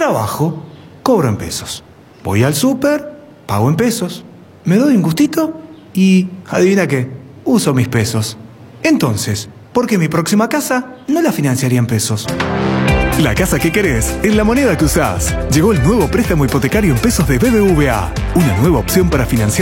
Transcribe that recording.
Trabajo, cobro en pesos. Voy al súper, pago en pesos. Me doy un gustito y, adivina qué, uso mis pesos. Entonces, ¿por qué mi próxima casa no la financiaría en pesos? La casa que querés en la moneda que usás. Llegó el nuevo préstamo hipotecario en pesos de BBVA. Una nueva opción para financiar